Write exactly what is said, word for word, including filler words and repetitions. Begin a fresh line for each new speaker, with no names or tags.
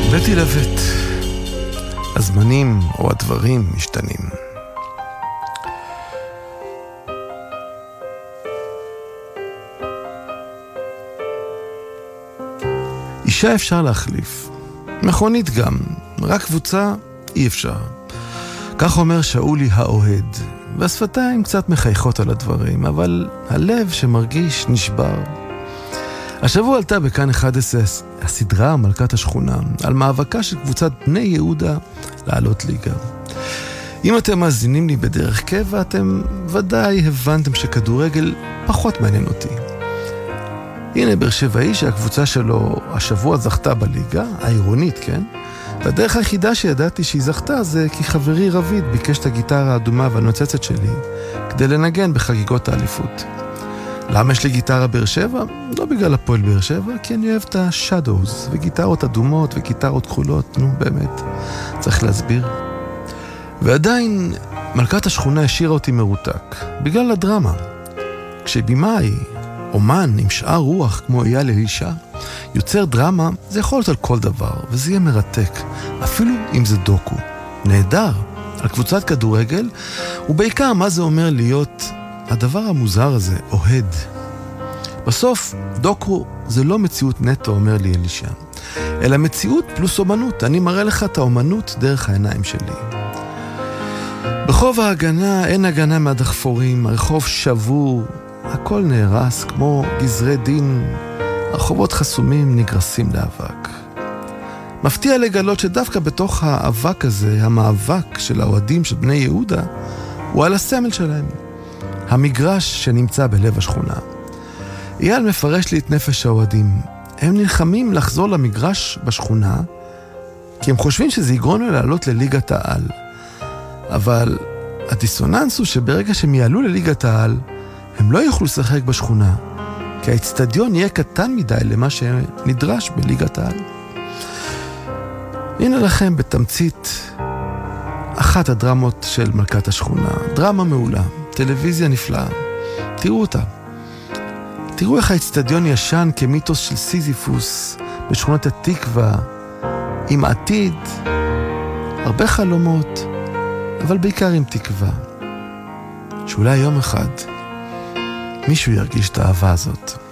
ותילבט. הזמנים או הדברים משתנים. אישה אפשר להחליף, מכונית גם, רק קבוצה אי אפשר. כך אומר שאולי האוהד, והשפתיים קצת מחייכות על הדברים, אבל הלב שמרגיש נשבר. השבוע עלתה בכאן אחד עשרה הסדרה מלכת השכונה, על מאבקה של קבוצת בני יהודה לעלות ליגה. אם אתם מאזינים לי בדרך קבע, אתם ודאי הבנתם שכדורגל פחות מעניין אותי. הנה באר שבעי שהקבוצה שלו השבוע זכתה בליגה, העירונית, כן? והדרך היחידה שידעתי שהיא זכתה זה כי חברי רביד ביקש את הגיטרה האדומה והנוצצת שלי כדי לנגן בחגיגות האליפות. למה יש לי גיטרה באר שבע? לא בגלל הפועל באר שבע, כי אני אוהב את השאדוז וגיטרות אדומות וגיטרות כחולות, נו באמת, צריך להסביר. ועדיין מלכת השכונה השאירה אותי מרותק, בגלל הדרמה. כשבימאי, אומן עם שאר רוח כמו אייל אלישע, יוצר דרמה, זה יכול להיות על כל דבר, וזה יהיה מרתק, אפילו אם זה דוקו. נהדר, על קבוצת כדורגל, ובעיקר מה זה אומר להיות הדבר המוזר הזה, אוהד. בסוף, דוקו זה לא מציאות נטו, אומר לי אלישע, אלא מציאות פלוס אומנות. אני מראה לך את האומנות דרך העיניים שלי. ברחוב ההגנה אין הגנה מהדחפורים, הרחוב שבור, הכל נהרס כמו גזרי דין, הרחובות חסומים נגרסים לאבק. מפתיע לגלות שדווקא בתוך האבק הזה, המאבק של האוהדים של בני יהודה, הוא על הסמל שלהם. המגרש שנמצא בלב השכונה. אייל מפרש לי את נפש האוהדים. הם נלחמים לחזור למגרש בשכונה, כי הם חושבים שזה יגרום לו לעלות לליגת העל. אבל הדיסוננס הוא שברגע שהם יעלו לליגת העל, הם לא יוכלו לשחק בשכונה, כי האצטדיון יהיה קטן מדי למה שנדרש בליגת העל. הנה לכם בתמצית אחת הדרמות של מלכת השכונה. דרמה מעולה, טלוויזיה נפלאה. תראו אותה. תראו איך האצטדיון ישן כמיתוס של סיזיפוס בשכונת התקווה, עם עתיד, הרבה חלומות, אבל בעיקר עם תקווה. שאולי יום אחד מישהו ירגיש את האהבה הזאת.